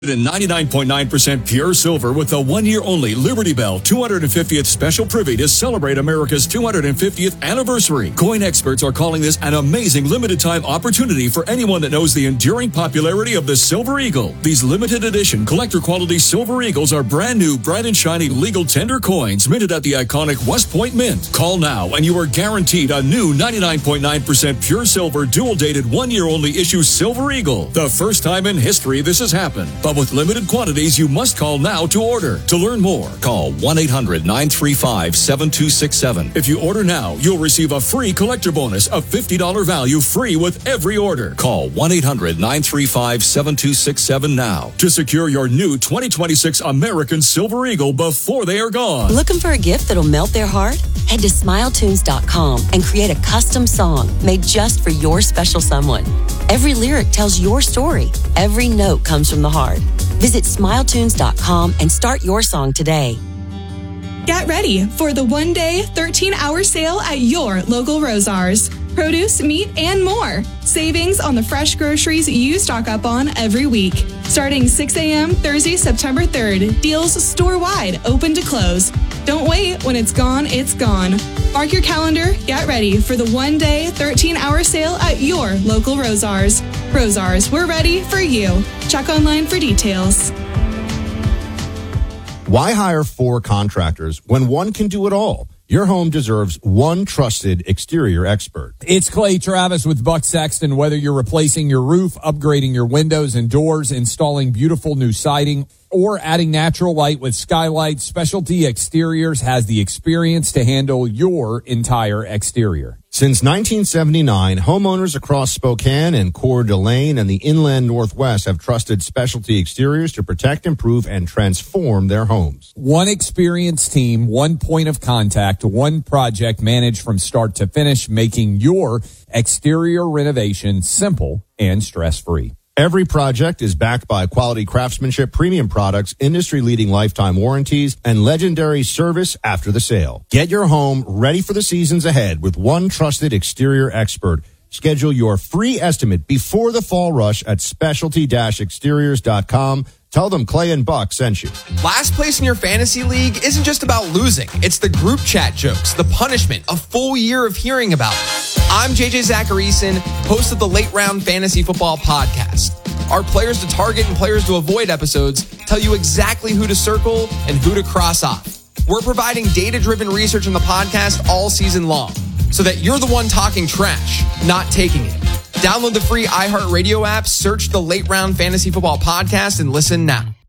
In 99.9% pure silver with the 1-year-only Liberty Bell 250th Special Privy to celebrate America's 250th anniversary. Coin experts are calling this an amazing limited-time opportunity for anyone that knows the enduring popularity of the Silver Eagle. These limited edition collector-quality Silver Eagles are brand new, bright and shiny legal tender coins minted at the iconic West Point Mint. Call now and you are guaranteed a new 99.9% pure silver dual-dated 1-year-only issue Silver Eagle. The first time in history this has happened. But with limited quantities, you must call now to order. To learn more, call 1-800-935-7267. If you order now, you'll receive a free collector bonus of $50 value free with every order. Call 1-800-935-7267 now to secure your new 2026 American Silver Eagle before they are gone. Looking for a gift that'll melt their heart? Head to SmileTunes.com and create a custom song made just for your special someone. Every lyric tells your story. Every note comes from the heart. Visit SmileTunes.com and start your song today. Get ready for the one-day, 13-hour sale at your local Rosars. Produce, meat, and more. Savings on the fresh groceries you stock up on every week. Starting 6 a.m. Thursday, September 3rd. Deals store-wide, open to close. Don't wait. When it's gone, it's gone. Mark your calendar. Get ready for the one-day, 13-hour sale at your local Rosars. Rosars, we're ready for you. Check online for details. Why hire 4 contractors when one can do it all? Your home deserves one trusted exterior expert. It's Clay Travis with Buck Sexton. Whether you're replacing your roof, upgrading your windows and doors, installing beautiful new siding, or adding natural light with skylights, Specialty Exteriors has the experience to handle your entire exterior. Since 1979, homeowners across Spokane and Coeur d'Alene and the inland Northwest have trusted Specialty Exteriors to protect, improve, and transform their homes. One experienced team, one point of contact, one project managed from start to finish, making your exterior renovation simple and stress-free. Every project is backed by quality craftsmanship, premium products, industry-leading lifetime warranties, and legendary service after the sale. Get your home ready for the seasons ahead with one trusted exterior expert. Schedule your free estimate before the fall rush at specialty-exteriors.com. Tell them Clay and Buck sent you. Last place in your fantasy league isn't just about losing. It's the group chat jokes, the punishment, a full year of hearing about it. I'm JJ Zacharyson, host of the Late Round Fantasy Football Podcast. Our Players to Target and Players to Avoid episodes tell you exactly who to circle and who to cross off. We're providing data-driven research in the podcast all season long so that you're the one talking trash, not taking it. Download the free iHeartRadio app, search the Late Round Fantasy Football Podcast, and listen now.